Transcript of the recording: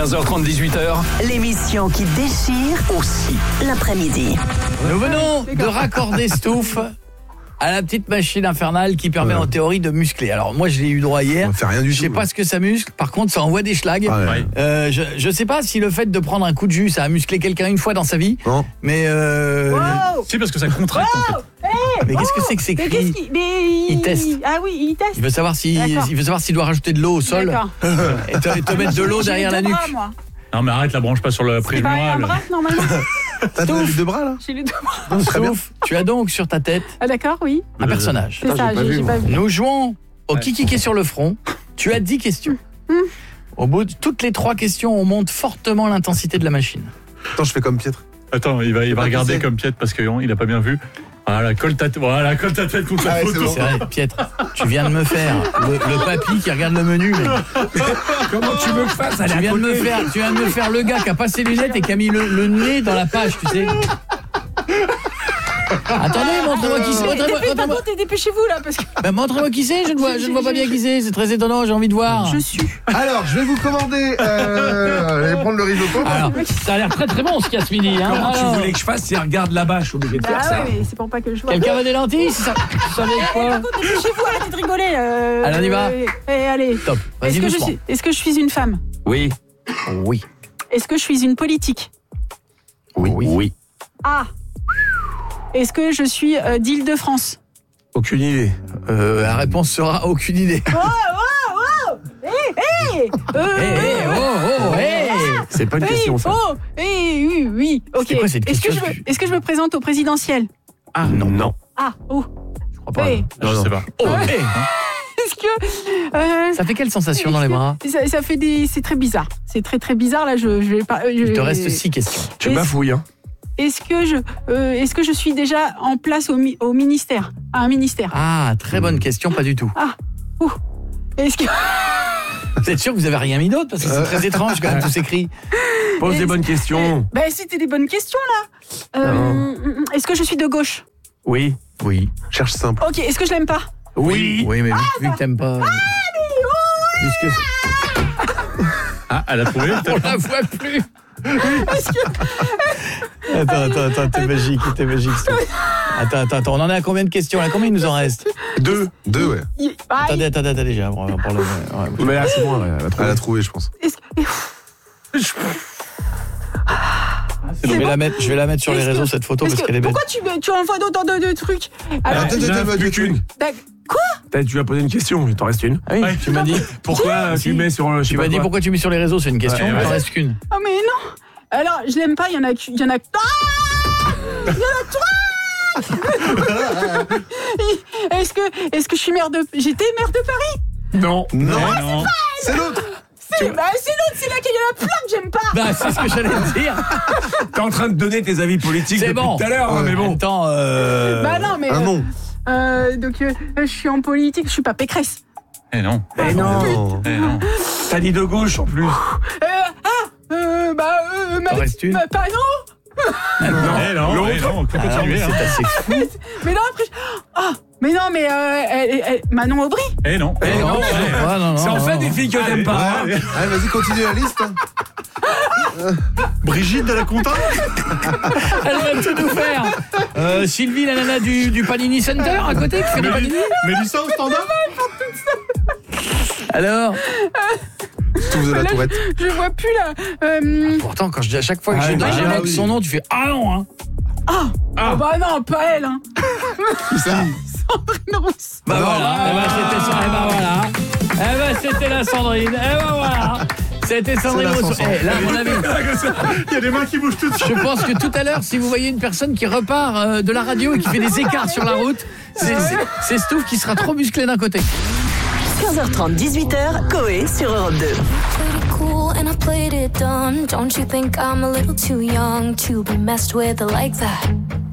15h30, 18h. L'émission qui déchire Aussi. l'après-midi. Nous venons de raccorder Stouff à la petite machine infernale qui permet en théorie de muscler. Alors moi je l'ai eu droit hier. On fait rien du Je sais tout. pas ce que ça muscle. Par contre ça envoie des schlags. Ah ouais. Je sais pas si le fait de prendre un coup de jus ça a musclé quelqu'un une fois dans sa vie. Non. Mais Si, parce que ça contracte en fait. mais qu'est-ce que c'est que ces Mais cris? qu'est-ce qu'il... Mais Il teste. Ah oui, il teste. Il veut savoir si D'accord. il veut savoir s'il doit rajouter de l'eau au sol D'accord. et te mettre de l'eau J'ai derrière les la deux nuque. bras, moi. Non, mais arrête, la branche pas sur le C'est pas un préjural. bras, normalement. T'as les deux bras là? J'ai les deux bras. Très bien. Stouff, tu as donc sur ta tête Ah d'accord, oui. un personnage. C'est ça, j'ai pas vu, j'ai moi. pas vu. Nous jouons au kiki sur le front. Tu as 10 questions. Au bout de toutes les 3 questions, on monte fortement l'intensité de la machine. Attends, je fais comme Pietre. Attends, il va pas regarder qui c'est. comme Piette parce qu'il a pas bien vu. Voilà, colle ta tête contre la Ah ouais, photo. c'est bon. C'est vrai, Pietre, tu viens de me faire le papy qui regarde le menu. Comment tu veux que je fasse? Tu viens de me faire le gars qui a pas ses lunettes et qui a mis le nez dans la page, tu sais. Attendez, montrez-moi qui c'est. Montrez-moi, Dépêchez-vous là, parce que bah, montrez-moi qui c'est. Je ne vois pas bien qui c'est. C'est très étonnant. J'ai envie de voir. je suis. Alors, je vais vous commander. Je vais prendre le risotto. Alors, ça a l'air très très bon ce qu'il y a ce midi. Hein. Comment tu Alors, voulais que je fasse si elle regarde là-bas? Je suis obligé de faire Ah ça. ouais, mais c'est pour pas que je vois. quelqu'un veut des lentilles? Ça avec quoi? Par contre, dépêchez-vous, arrêtez de rigoler. Allez, on y va. Allez. Top. Vas-y doucement. Est-ce que je suis une femme? Oui. Oui. Est-ce que je suis une politique? Oui. Ah. Est-ce que je suis d'Île-de-France? Aucune idée. La réponse sera aucune idée. C'est pas une question, ça. Oui. Ok. C'était quoi cette question? Est-ce que je me présente au présidentiel? Ah non. Ah, oh. Je crois pas. Oui. Non, je sais pas. Est-ce que Ça fait quelle sensation dans les bras? ça fait des... C'est très bizarre. C'est très très bizarre là. Je vais pas. Il te reste 6 questions. Tu bafouilles, hein. Est-ce que je suis déjà en place au ministère, à un ministère? Ah, très bonne question, pas du tout. Est-ce que Vous êtes sûr que vous avez rien mis d'autre? Parce que c'est très étrange quand même tous ces cris. Pose des bonnes questions. c'était des bonnes questions là. Est-ce que je suis de gauche? Oui. Oui. Cherche simple. Ok. Est-ce que je l'aime pas? Oui. Oui, mais vu que t'aimes pas... Puisque Ah, elle a trouvé on peut-être. la voit plus. Attends, t'es magique. Attends, on en est à combien de questions là? Combien il nous en reste? 2, ouais. Attendez, déjà. On va parler. Ouais. Mais là, c'est bon, elle va Elle a trouver. trouvé, je pense. Je vais la mettre sur les réseaux cette photo parce qu'elle est belle. Pourquoi tu envoies d'autant de trucs? Alors, Attends, il en reste plus qu'une. quoi? Peut-être tu vas poser une question, il t'en reste une. Ah oui, tu m'as dit. Pourquoi tu mets sur le... Tu m'as dit pourquoi tu mets sur les réseaux, c'est une question. Ouais, Il en ouais. reste qu'une. Ah mais non. Alors je l'aime pas. Il y en a. Ah Est-ce que je suis maire de... J'étais maire de Paris? Non. Non. C'est l'autre. C'est l'autre, c'est là qu'il y en a plein que j'aime pas. Bah, c'est ce que j'allais te dire. T'es en train de donner tes avis politiques C'est depuis bon. tout à l'heure, hein, mais En bon. même temps, Bah non mais. Un nom. Donc je suis en politique. Je suis pas Pécresse. Eh non. Eh non. Eh non. T'as dit de gauche en plus. t'en reste une. Pardon. Eh non. On peut continuer. c'est assez fou. Mais non après. Mais non mais Manon Aubry. Eh non. Non. C'est en fait des filles que t'aimes pas. Allez, vas-y, continue la liste. Brigitte de la Conta. Elle va tout nous faire. Sylvie, la nana du Panini Center à côté qui fait des panini. Mélissa au standard. Alors, Tout de la Là, tourette. je vois plus là. pourtant, quand je dis à chaque fois que Ah, j'évoque oui. son nom, tu fais ah non, hein. Bah non, pas elle. Hein. Qui ça? Sandrine Rousseau. Bah voilà. C'était la Sandrine. Voilà. C'était Sandrine C'est la Rousseau. chanson. Là, à mon avis, Il y a des mains qui bougent tout de suite. je pense que tout à l'heure, si vous voyez une personne qui repart de la radio et qui fait des écarts sur la route, c'est Stouff qui sera trop musclé d'un côté. 15h30, 18h, Coé sur Europe 2. Pretty cool and I played it dumb. Don't you think I'm a little too young to be messed with like that?